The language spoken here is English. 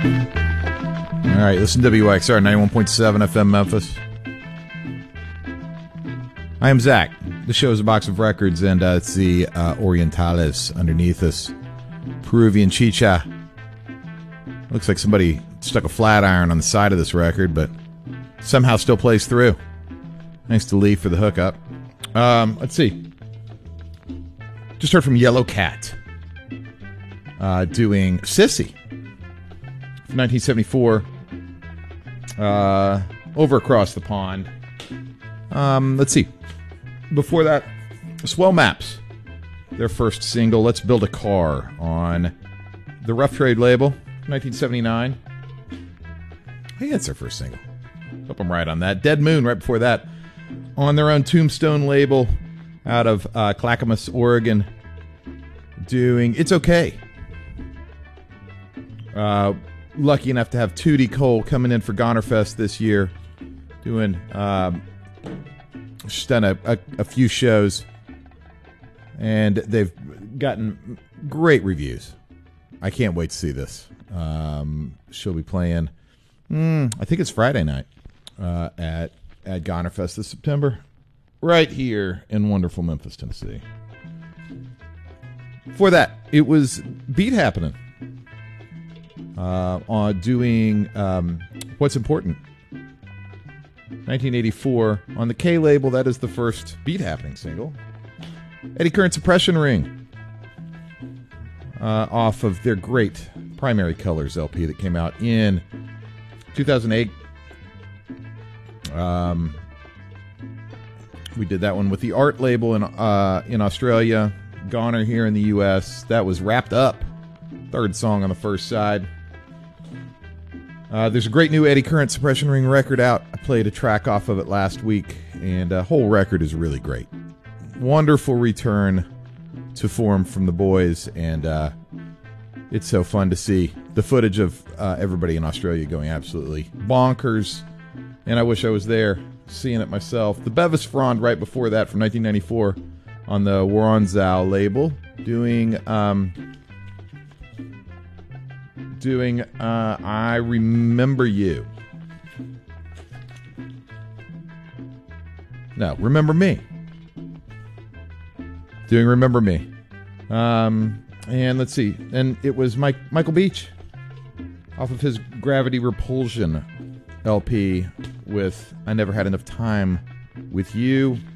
All right, listen to WXR 91.7 FM Memphis. I am Zach. The show is a box of records, and it's the Orientales underneath us. Peruvian Chicha. Looks like somebody stuck a flat iron on the side of this record, but somehow still plays through. Thanks to Lee for the hookup. Let's see. Just heard from Yellow Cat doing Sissy from 1974. Over across the pond. Let's see. Before that, Swell Maps, their first single, Let's Build a Car, on the Rough Trade label, 1979. I think that's their first single. Hope I'm right on that. Dead Moon, right before that, on their own Tombstone label, out of Clackamas, Oregon, doing It's Okay. Lucky enough to have Tootie Cole coming in for Gonerfest this year, doing, she's done a few shows, and they've gotten great reviews. I can't wait to see this. She'll be playing, I think it's Friday night, at Gonerfest this September, right here in wonderful Memphis, Tennessee. Before that, it was Beat Happening. On doing What's Important, 1984, on the K label. That is the first Beat Happening single. Eddie Current Suppression Ring, off of their great Primary Colors LP that came out in 2008. We did that one with the Art label in Australia, Goner here in the U.S. That was Wrapped Up, third song on the first side. There's a great new Eddie Current Suppression Ring record out. I played a track off of it last week, and the whole record is really great. Wonderful return to form from the boys, and it's so fun to see the footage of everybody in Australia going absolutely bonkers, and I wish I was there seeing it myself. The Bevis Frond right before that from 1994 on the Woronzow label, doing I Remember You. No, Remember Me. Doing Remember Me. And let's see. And it was Michael Beach off of his Gravity Repulsion LP with I Never Had Enough Time with You.